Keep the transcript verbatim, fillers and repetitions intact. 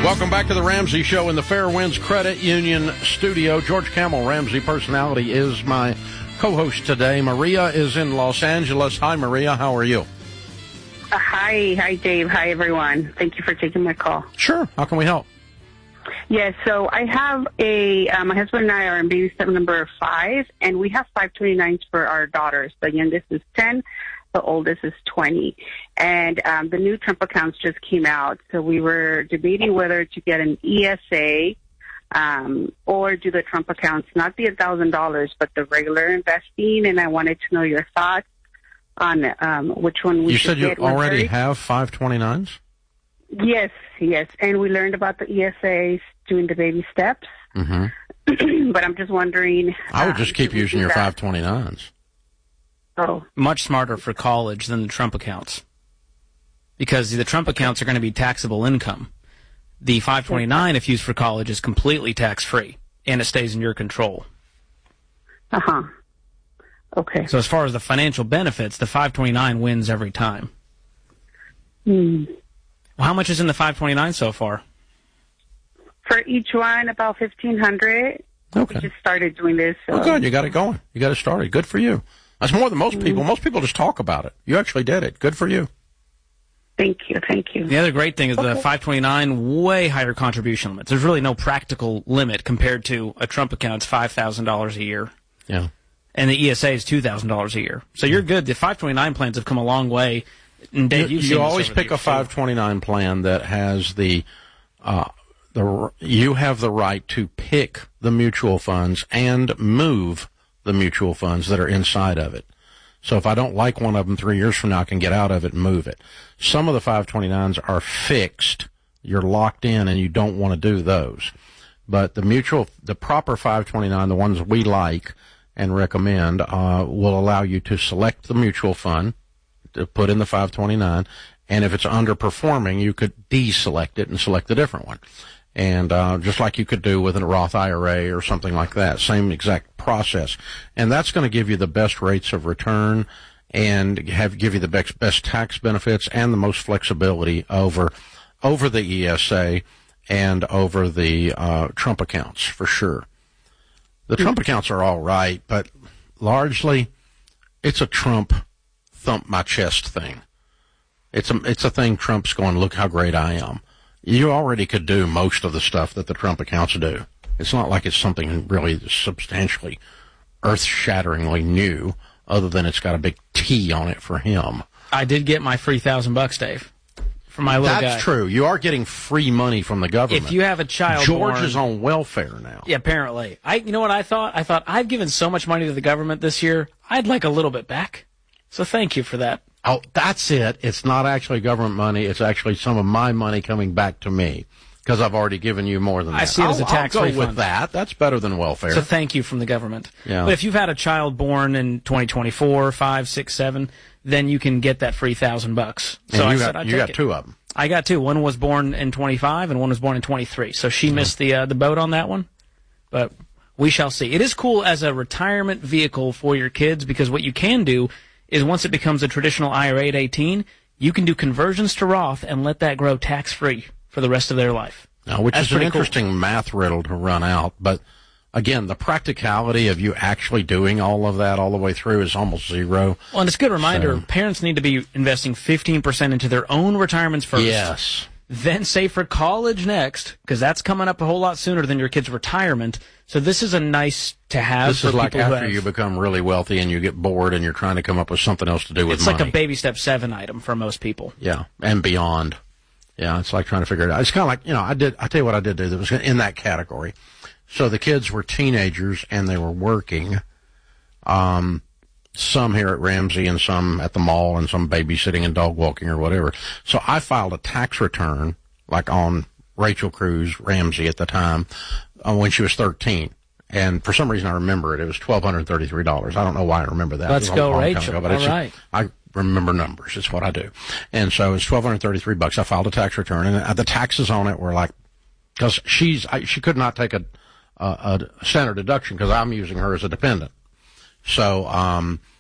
Welcome back to the Ramsey Show in the Fairwinds Credit Union studio. George Camel, Ramsey Personality, is my co-host today. Maria is in Los Angeles. Hi, Maria. How are you? Uh, hi. Hi, Dave. Hi, everyone. Thank you for taking my call. Sure. How can we help? Yes, so I have a, uh, my husband and I are in baby step number five, and we have five twenty-nines for our daughters. The youngest is ten. The oldest is twenty. And um, the new Trump accounts just came out. So we were debating whether to get an E S A um, or do the Trump accounts, not the one thousand dollars, but the regular investing. And I wanted to know your thoughts on um, which one we you should get. You said you already have five twenty-nines? Yes, yes. And we learned about the E S As doing the baby steps. Mm-hmm. But I'm just wondering. I would just um, keep using your five twenty-nines. Oh. Much smarter for college than the Trump accounts, because the Trump accounts are going to be taxable income. The five twenty-nine, if used for college, is completely tax-free, and it stays in your control. Uh-huh. Okay. So as far as the financial benefits, the five twenty-nine wins every time. Hmm. Well, how much is in the five twenty-nine so far? For each one, about fifteen hundred dollars. Okay. We just started doing this. So. Well, good. You got it going. You got it started. Good for you. That's more than most people. Most people just talk about it. You actually did it. Good for you. Thank you. Thank you. The other great thing is okay. the five twenty-nine, way higher contribution limits. There's really no practical limit compared to a Trump account. It's five thousand dollars a year. Yeah. And the E S A is two thousand dollars a year. So you're good. The five twenty-nine plans have come a long way. And Dave, you you've you seen always pick a five twenty-nine plan that has the, uh, the, you have the right to pick the mutual funds and move the mutual funds that are inside of it. So if I don't like one of them three years from now, I can get out of it and move it. Some of the five twenty-nines are fixed. You're locked in and you don't want to do those. But the mutual, the proper five twenty-nine, the ones we like and recommend, uh, will allow you to select the mutual fund to put in the five twenty-nine. And if it's underperforming, you could deselect it and select a different one. And uh, just like you could do with a Roth I R A or something like that, same exact process. And that's going to give you the best rates of return and have give you the best, best tax benefits and the most flexibility over over the E S A and over the uh, Trump accounts for sure. The Trump accounts are all right, but largely it's a Trump thump my chest thing. It's a it's a thing Trump's going, look how great I am. You already could do most of the stuff that the Trump accounts do. It's not like it's something really substantially, earth-shatteringly new, other than it's got a big T on it for him. I did get my free thousand bucks, Dave, for my little That's guy. That's true. You are getting free money from the government. If you have a child George born, is on welfare now. Yeah, apparently. I, you know what I thought? I thought I've given so much money to the government this year, I'd like a little bit back. So thank you for that. Oh, that's it. It's not actually government money. It's actually some of my money coming back to me because I've already given you more than that. I see it as a tax I'll go refund. with that. That's better than welfare. So thank you from the government. Yeah. But if you've had a child born in twenty twenty-four, five, six, seven, then you can get that free thousand bucks. So and you I got, said I'd you take got it. two of them. I got two. One was born in twenty-five and one was born in twenty-three. So she missed the uh, the boat on that one. But we shall see. It is cool as a retirement vehicle for your kids because what you can do is once it becomes a traditional I R A at eighteen, you can do conversions to Roth and let that grow tax-free for the rest of their life. Now, which That's is an pretty interesting cool. math riddle to run out. But, again, the practicality of you actually doing all of that all the way through is almost zero. Well, and it's a good reminder, So- parents need to be investing fifteen percent into their own retirements first. Yes. Then save for college next, because that's coming up a whole lot sooner than your kid's retirement. So this is a nice to have This for is like people who after have- you become really wealthy and you get bored and you're trying to come up with something else to do with It's money. like a baby step seven item for most people. Yeah, and beyond. Yeah, it's like trying to figure it out. It's kind of like, you know, I did, I tell you what I did do that was in that category. So the kids were teenagers and they were working, um, some here at Ramsey and some at the mall and some babysitting and dog walking or whatever. So I filed a tax return, like on Rachel Cruz Ramsey at the time, uh, when she was thirteen. And for some reason I remember it. It was one thousand two hundred thirty-three dollars. I don't know why I remember that. Let's It was a go, long time Rachel. ago, but All it's- right. I remember numbers. It's what I do. And so it's one thousand two hundred thirty-three bucks. I filed a tax return, and the taxes on it were like, because she's, I, she could not take a, a, a standard deduction because I'm using her as a dependent. So, um,